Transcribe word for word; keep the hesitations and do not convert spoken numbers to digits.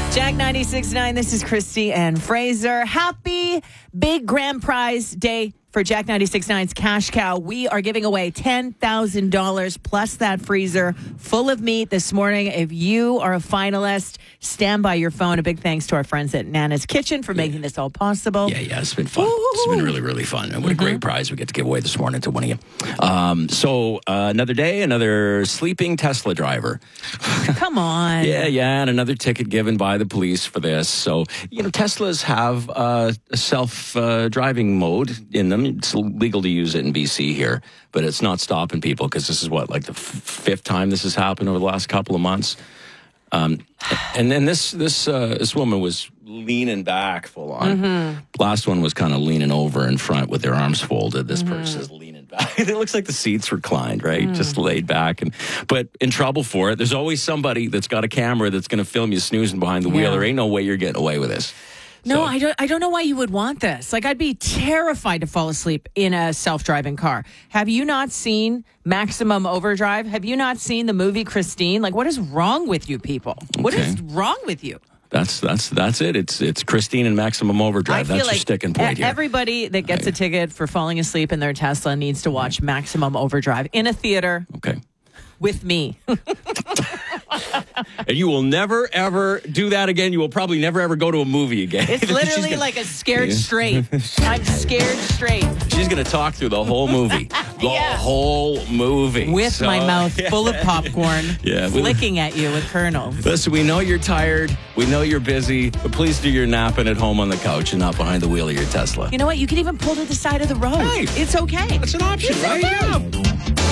Jack ninety-six point nine, this is Christy and Fraser. Happy big grand prize day for Jack ninety-six point nine's Cash Cow. We are giving away ten thousand dollars plus that freezer full of meat this morning. If you are a finalist, stand by your phone. A big thanks to our friends at Nana's Kitchen for making this all possible. Yeah, yeah, it's been fun. Woo-hoo. It's been really, really fun. And what mm-hmm. a great prize we get to give away this morning to one of you. Um, so uh, another day, another sleeping Tesla driver. Come on. Yeah, yeah, and another ticket given by the police for this. So, you know, Teslas have uh, a self-driving uh, mode in them. It's legal to use it in B C here, but it's not stopping people because this is what, like the f- fifth time this has happened over the last couple of months. Um, and then this this uh, this woman was leaning back full on. Mm-hmm. Last one was kind of leaning over in front with their arms folded. This mm-hmm. person is leaning back. It looks like the seats reclined, right? Mm. Just laid back. And but in trouble for it. There's always somebody that's got a camera that's going to film you snoozing behind the yeah. wheel. There ain't no way you're getting away with this. No, So- I don't I don't know why you would want this. Like, I'd be terrified to fall asleep in a self-driving car. Have you not seen Maximum Overdrive? Have you not seen the movie Christine? Like, what is wrong with you people? What Okay. is wrong with you? That's that's that's it. It's it's Christine and Maximum Overdrive. That's your sticking point e- here. everybody that gets a ticket for falling asleep in their Tesla needs to watch Maximum Overdrive in a theater Okay. with me. And you will never, ever do that again. You will probably never, ever go to a movie again. It's She's literally gonna- like a scared straight. I'm scared straight. She's going to talk through the whole movie. The Yeah. whole movie. With So- my mouth full of popcorn, Yeah, we- flicking at you with kernels. Listen, we know you're tired. We know you're busy. But please do your napping at home on the couch and not behind the wheel of your Tesla. You know what? You can even pull to the side of the road. Hey. It's okay. That's an option, It's right? okay. Yeah.